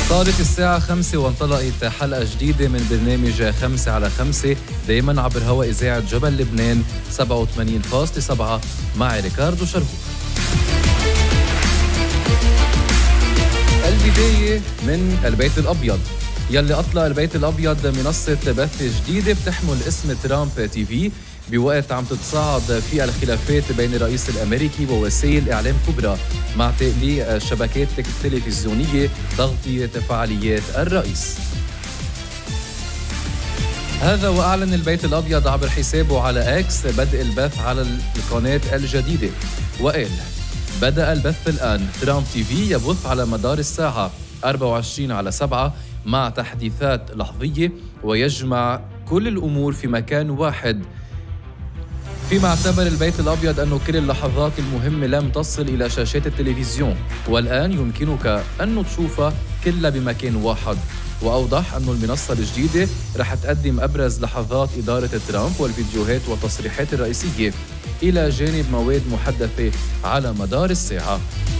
صارت الساعة 5 وانطلقت حلقة جديدة من برنامج 5 على 5 دايما عبر هواء إذاعة جبل لبنان 87.7 مع ريكاردو شرهوب. البداية من البيت الأبيض يلي أطلق البيت الأبيض منصة بث جديدة بتحمل اسم ترامب تي في بوقت عم تتصاعد في الخلافات بين الرئيس الأمريكي ووسائل إعلام كبرى مع تقليع الشبكات التلفزيونية تغطية فعاليات الرئيس. هذا وأعلن البيت الأبيض عبر حسابه على إكس بدء البث على القناة الجديدة وقال: بدأ البث الآن. ترامب تي في يبث على مدار الساعة 24/7 مع تحديثات لحظية ويجمع كل الأمور في مكان واحد، فيما اعتبر البيت الأبيض أن كل اللحظات المهمة لم تصل إلى شاشات التلفزيون والآن يمكنك أن تشوفها كلها بمكان واحد. وأوضح أن المنصة الجديدة رح تقدم أبرز لحظات إدارة ترامب والفيديوهات والتصريحات الرئيسية إلى جانب مواد محدثة على مدار الساعة.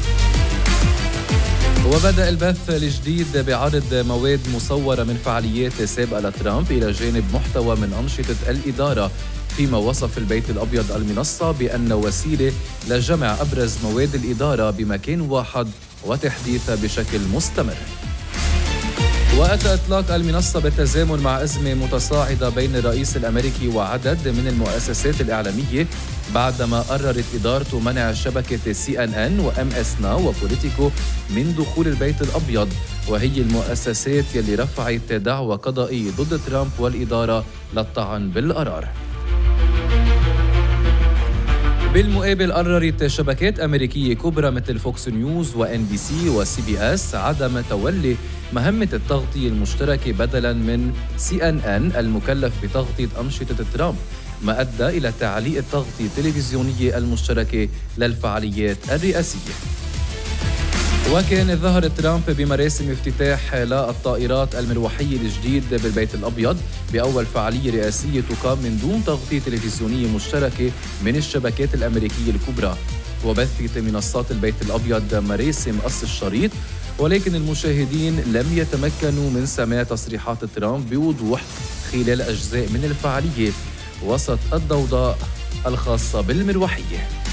وبدأ البث الجديد بعرض مواد مصورة من فعاليات سابقة لترامب إلى جانب محتوى من أنشطة الإدارة، فيما وصف البيت الأبيض المنصة بأن وسيلة لجمع أبرز مواد الإدارة بمكان واحد وتحديثها بشكل مستمر. وأتى إطلاق المنصة بالتزامن مع أزمة متصاعدة بين الرئيس الأمريكي وعدد من المؤسسات الإعلامية بعدما قررت إدارته منع شبكة CNN وMS Now وبوليتيكو من دخول البيت الأبيض، وهي المؤسسات يلي رفعت دعوى قضائية ضد ترامب والإدارة للطعن بالقرار. بالمقابل قررت شبكات أمريكية كبرى مثل فوكس نيوز وNBC وCBS عدم تولي مهمة التغطية المشتركة بدلاً من CNN المكلف بتغطية أنشطة ترامب، ما أدى إلى تعليق التغطية التلفزيونية المشتركة للفعاليات الرئاسية. وكان ظهر ترامب بمراسم افتتاح للطائرات المروحية الجديد بالبيت الأبيض بأول فعالية رئاسية تقام من دون تغطية تلفزيونية مشتركة من الشبكات الأمريكية الكبرى. وبثت منصات البيت الأبيض مراسم قص الشريط، ولكن المشاهدين لم يتمكنوا من سماع تصريحات ترامب بوضوح خلال أجزاء من الفعالية وسط الضوضاء الخاصة بالمروحية.